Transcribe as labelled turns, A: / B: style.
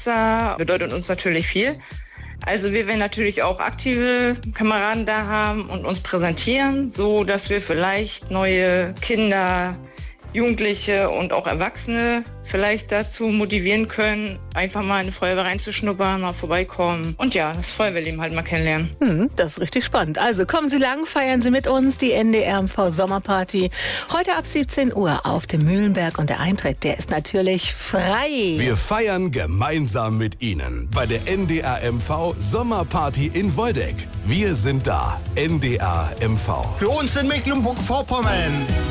A: Silvester bedeutet uns natürlich viel. Also wir werden natürlich auch aktive Kameraden da haben und uns präsentieren, so dass wir vielleicht neue Kinder, Jugendliche und auch Erwachsene vielleicht dazu motivieren können, einfach mal in die Feuerwehr reinzuschnuppern, mal vorbeikommen und ja, das Feuerwehrleben halt mal kennenlernen.
B: Das ist richtig spannend. Also kommen Sie lang, feiern Sie mit uns die NDR-MV Sommerparty. Heute ab 17 Uhr auf dem Mühlenberg und der Eintritt, der ist natürlich frei.
C: Wir feiern gemeinsam mit Ihnen bei der NDR-MV Sommerparty in Woldeck. Wir sind da. NDR-MV.
D: Für uns in Mecklenburg-Vorpommern.